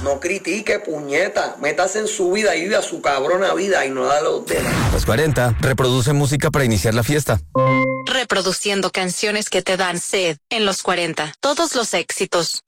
No critique, puñeta. Métase en su vida y vive a su cabrona vida y no da los demás. Los 40 reproduce música para iniciar la fiesta. Reproduciendo canciones que te dan sed en los 40. Todos los éxitos.